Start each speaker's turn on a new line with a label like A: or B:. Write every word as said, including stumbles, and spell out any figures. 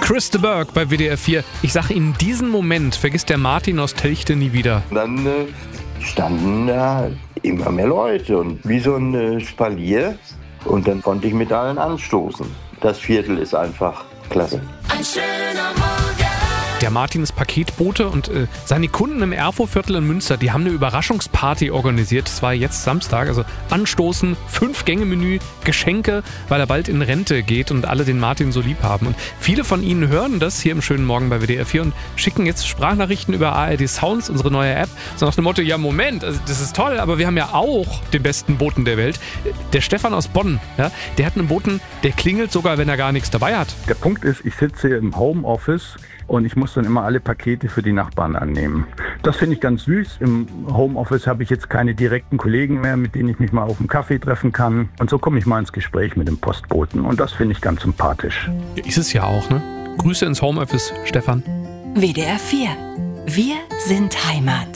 A: Chris de Burgh bei W D R vier. Ich sage Ihnen, diesen Moment vergisst der Martin aus Telchte nie wieder.
B: Dann äh, standen da immer mehr Leute und wie so ein äh, Spalier. Und dann konnte ich mit allen anstoßen. Das Viertel ist einfach klasse.
C: Ein schöner Morgen.
A: Der Martin ist Paketbote und äh, seine Kunden im Erfurtviertel in Münster, die haben eine Überraschungsparty organisiert. Das war jetzt Samstag, also Anstoßen, Fünf-Gänge-Menü, Geschenke, weil er bald in Rente geht und alle den Martin so lieb haben. Und viele von Ihnen hören das hier im schönen Morgen bei W D R vier und schicken jetzt Sprachnachrichten über A R D Sounds, unsere neue App. So nach dem Motto, ja Moment, also das ist toll, aber wir haben ja auch den besten Boten der Welt. Der Stefan aus Bonn, ja, der hat einen Boten, der klingelt sogar, wenn er gar nichts dabei hat.
D: Der Punkt ist, ich sitze im Homeoffice und ich muss dann immer alle Pakete für die Nachbarn annehmen. Das finde ich ganz süß. Im Homeoffice habe ich jetzt keine direkten Kollegen mehr, mit denen ich mich mal auf einen Kaffee treffen kann. Und so komme ich mal ins Gespräch mit dem Postboten. Und das finde ich ganz sympathisch.
A: Ja, ist es ja auch, ne? Grüße ins Homeoffice, Stefan.
E: W D R vier. Wir sind Heimat.